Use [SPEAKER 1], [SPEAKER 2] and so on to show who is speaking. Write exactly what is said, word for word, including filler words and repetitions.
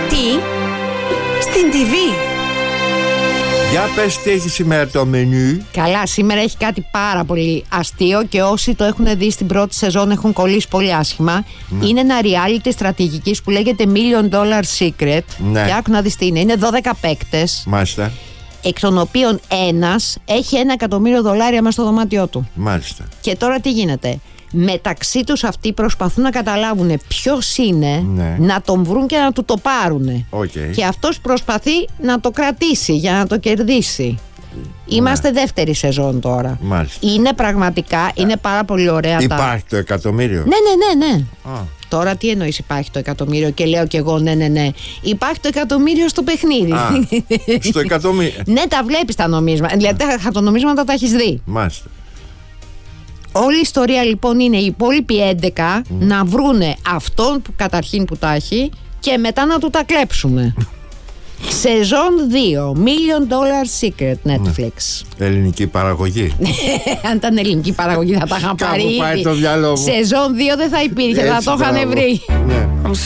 [SPEAKER 1] Τι? Στην τι βι.
[SPEAKER 2] Για πες τι έχει σήμερα το μενού.
[SPEAKER 1] Καλά, σήμερα έχει κάτι πάρα πολύ αστείο και όσοι το έχουν δει στην πρώτη σεζόν έχουν κολλήσει πολύ άσχημα. Ναι. Είναι ένα reality στρατηγικής που λέγεται Million Dollar Secret. Ναι. Και άκου να δεις τι είναι. Είναι δώδεκα παίκτες.
[SPEAKER 2] Μάλιστα.
[SPEAKER 1] Εκ των οποίων ένας έχει ένα εκατομμύριο δολάρια μέσα στο δωμάτιό του.
[SPEAKER 2] Μάλιστα.
[SPEAKER 1] Και τώρα τι γίνεται? Μεταξύ τους αυτοί προσπαθούν να καταλάβουν ποιος είναι, ναι. να τον βρουν και να του το πάρουν.
[SPEAKER 2] Okay.
[SPEAKER 1] Και αυτός προσπαθεί να το κρατήσει για να το κερδίσει. Είμαστε ναι. δεύτερη σεζόν τώρα.
[SPEAKER 2] Μάλιστα.
[SPEAKER 1] Είναι πραγματικά, είναι πάρα πολύ ωραία.
[SPEAKER 2] Υπάρχει
[SPEAKER 1] τα...
[SPEAKER 2] το εκατομμύριο.
[SPEAKER 1] Ναι, ναι, ναι, ναι.
[SPEAKER 2] Ah.
[SPEAKER 1] Τώρα τι εννοείς υπάρχει το εκατομμύριο? Και λέω κι εγώ ναι, ναι, ναι. Υπάρχει το εκατομμύριο στο παιχνίδι.
[SPEAKER 2] Ah, στο εκατομμύριο.
[SPEAKER 1] Ναι, τα βλέπεις τα νομίσματα. Δηλαδή τα χαρτονομίσματα τα έχεις δει.
[SPEAKER 2] Μάλιστα.
[SPEAKER 1] Όλη η ιστορία λοιπόν είναι οι υπόλοιποι έντεκα mm. να βρούνε αυτόν που καταρχήν που τα έχει και μετά να του τα κλέψουμε. Σεζόν δύο, Million Dollar Secret, Netflix.
[SPEAKER 2] Ελληνική παραγωγή.
[SPEAKER 1] Αν ήταν ελληνική παραγωγή θα τα είχα πάρει.
[SPEAKER 2] Κάπου πάει το μυαλό μου.
[SPEAKER 1] Σεζόν δύο δεν θα υπήρχε, θα το είχαν βρει.
[SPEAKER 2] Ναι.